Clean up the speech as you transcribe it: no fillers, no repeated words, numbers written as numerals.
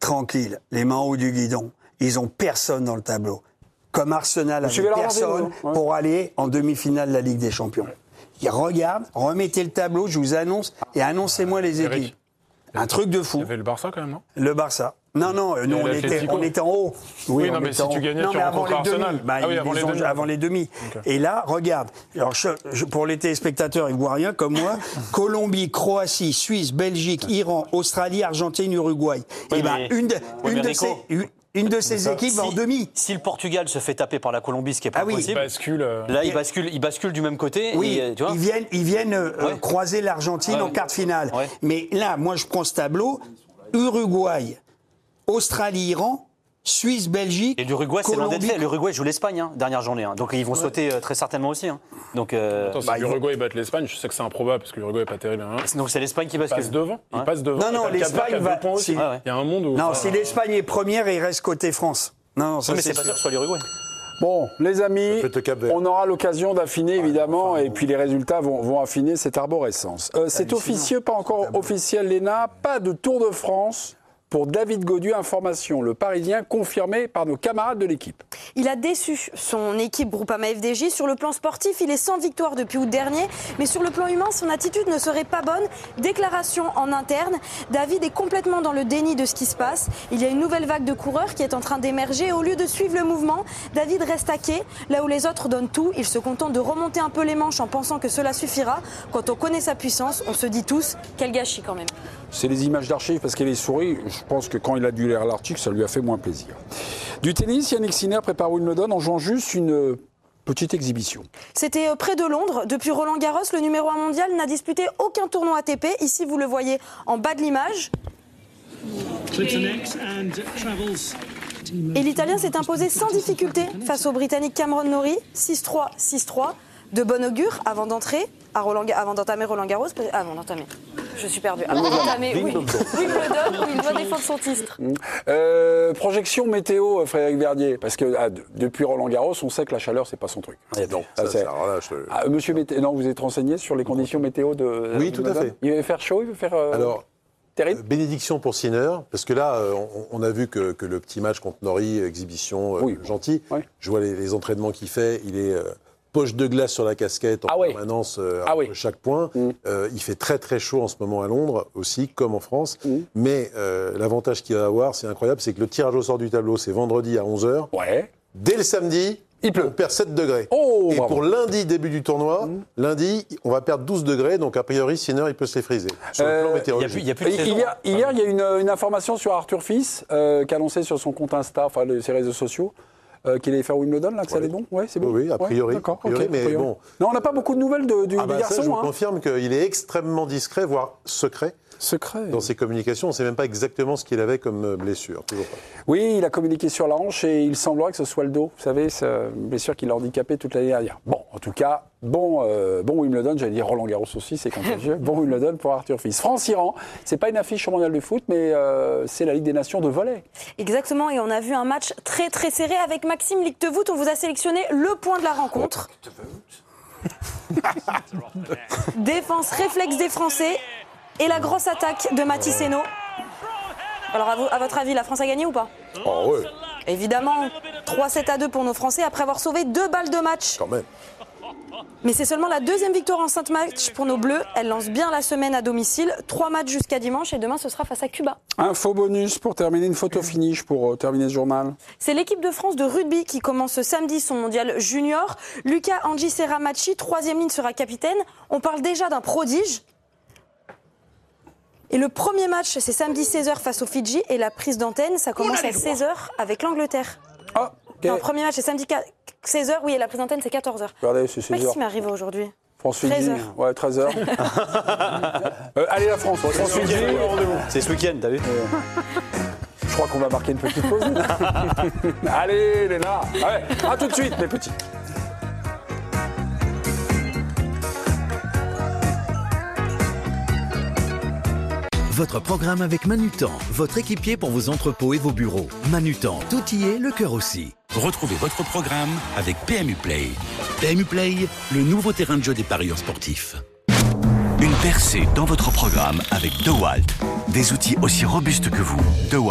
tranquilles, les mains en haut du guidon. Ils ont personne dans le tableau. Comme Arsenal avait personne pour aller en demi-finale de la Ligue des Champions. Ils regardent, remettez le tableau, je vous annonce, et annoncez-moi les équipes. Un truc de fou. Il y avait le Barça quand même, non ? Le Barça. Non, nous on était en haut. Oui, non, mais si tu gagnais, tu rencontrais Arsenal. Avant les demi. Okay. Et là, regarde. Alors, pour les téléspectateurs, ils ne voient rien comme moi. Colombie, Croatie, Suisse, Belgique, Iran, Australie, Argentine, Uruguay. Oui, et une de ces équipes en demi. Si le Portugal se fait taper par la Colombie, ce qui est pas possible, il bascule du même côté. Oui, et, tu vois, ils viennent croiser l'Argentine en quart de finale. Ouais. Mais là, moi, je prends ce tableau. Uruguay, Australie, Iran, Suisse, Belgique. Et l'Uruguay, c'est l'un d'être fait. L'Uruguay joue l'Espagne, dernière journée. Donc ils vont sauter très certainement aussi. Donc, attends, si l'Uruguay batte l'Espagne, je sais que c'est improbable parce que l'Uruguay n'est pas terrible. Donc c'est l'Espagne qui bascule. Il passe devant. Non, l'Espagne va. Il y a un monde où. Non, si l'Espagne est première, il reste côté France. Non, mais c'est pas sûr que ce soit l'Uruguay. Bon, les amis, on aura l'occasion d'affiner évidemment, et puis les résultats vont affiner cette arborescence. C'est officieux, pas encore officiel, Léna, pas de Tour de France pour David Gaudu. Information, le Parisien confirmé par nos camarades de l'équipe. Il a déçu son équipe Groupama FDJ. Sur le plan sportif, il est sans victoire depuis août dernier. Mais sur le plan humain, son attitude ne serait pas bonne. Déclaration en interne. David est complètement dans le déni de ce qui se passe. Il y a une nouvelle vague de coureurs qui est en train d'émerger. Au lieu de suivre le mouvement, David reste à quai. Là où les autres donnent tout, il se contente de remonter un peu les manches en pensant que cela suffira. Quand on connaît sa puissance, on se dit tous, quel gâchis quand même. C'est les images d'archives parce qu'elle est souris. Je pense que quand il a dû lire l'article, ça lui a fait moins plaisir. Du tennis, Yannick Sinner prépare Wimbledon en jouant juste une petite exhibition. C'était près de Londres. Depuis Roland Garros, le numéro 1 mondial n'a disputé aucun tournoi ATP. Ici, vous le voyez en bas de l'image. Et l'Italien s'est imposé sans difficulté face au Britannique Cameron Norrie. 6-3, 6-3. De bon augure avant d'entamer Roland Garros. Je suis perdue. Avant d'entamer Wimbledon, où il doit défendre son titre. Projection météo, Frédéric Verdier, parce que depuis Roland Garros, on sait que la chaleur, c'est pas son truc. Non, Monsieur Météo, non, vous êtes renseigné sur les conditions météo de Oui, tout à fait. Il va faire chaud, il va faire. Alors, terrible. Bénédiction pour Sinner, parce que là, on a vu que le petit match contre Norrie, exhibition gentil. Oui. Je vois les entraînements qu'il fait. Il est poche de glace sur la casquette en permanence chaque point. Il fait très très chaud en ce moment à Londres aussi, comme en France. Mais l'avantage qu'il va avoir, c'est incroyable, c'est que le tirage au sort du tableau, c'est vendredi à 11h. Ouais. Dès le samedi, on perd 7 degrés. Et pour lundi, début du tournoi, lundi, on va perdre 12 degrés. Donc, a priori, Sinner, il peut se les friser. Sur le plan météorologique. Hier, il y a une information sur Arthur Fils, qui a annoncé sur son compte Insta, enfin, ses réseaux sociaux, qu'il allait faire Wimbledon, là, que ça allait bon. Ouais, c'est bon. Oui, a priori. D'accord, mais bon. Non, on n'a pas beaucoup de nouvelles du garçon. Ça, je vous confirme qu'il est extrêmement discret, voire secret. Dans ses communications, on ne sait même pas exactement ce qu'il avait comme blessure. Toujours pas. Oui, il a communiqué sur la hanche et il semblerait que ce soit le dos. Vous savez, c'est une blessure qui l'a handicapé toute l'année dernière. Bon, en tout cas, bon Wimbledon, j'allais dire Roland Garros aussi, c'est contagieux. Bon Wimbledon pour Arthur Fils. France-Iran, c'est pas une affiche au mondial de foot, mais c'est la Ligue des Nations de volley. Exactement, et on a vu un match très très serré avec Maxime Lictevoet. On vous a sélectionné le point de la rencontre. Défense réflexe des Français. Et la grosse attaque de Mathis Hainaut. Alors, à votre avis, la France a gagné ou pas ? Oh ouais. Évidemment, 3-7-2 pour nos Français après avoir sauvé 2 balles de match. Quand même. Mais c'est seulement la deuxième victoire en 5 matchs pour nos Bleus. Elle lance bien la semaine à domicile. 3 matchs jusqu'à dimanche et demain, ce sera face à Cuba. Info bonus pour terminer, une photo finish pour terminer ce journal. C'est l'équipe de France de rugby qui commence ce samedi son mondial junior. Lucas Angisera-Machi, 3e ligne, sera capitaine. On parle déjà d'un prodige. Et le premier match, c'est samedi 16h face aux Fidji. Et la prise d'antenne, ça commence à 16h avec l'Angleterre. Ah, okay. Non, le premier match, c'est samedi 16h, oui, et la prise d'antenne, c'est 14h. Regardez, c'est 16h. Qu'est-ce qui m'arrive aujourd'hui ? France-Fidji, 13h. Ouais, 13h. Allez, la France, France-Fidji. C'est ce week-end, t'as vu Je crois qu'on va marquer une petite pause. Allez, Léna. Allez, à tout de suite, mes petits. Votre programme avec Manutan, votre équipier pour vos entrepôts et vos bureaux. Manutan, tout y est, le cœur aussi. Retrouvez votre programme avec PMU Play. PMU Play, le nouveau terrain de jeu des parieurs sportifs. Une percée dans votre programme avec DeWalt. Des outils aussi robustes que vous. DeWalt.